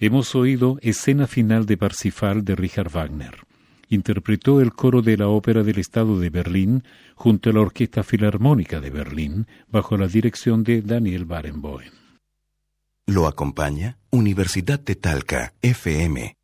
Hemos oído Escena final de Parsifal de Richard Wagner. Interpretó el coro de la Ópera del Estado de Berlín junto a la Orquesta Filarmónica de Berlín bajo la dirección de Daniel Barenboim. Lo acompaña Universidad de Talca, FM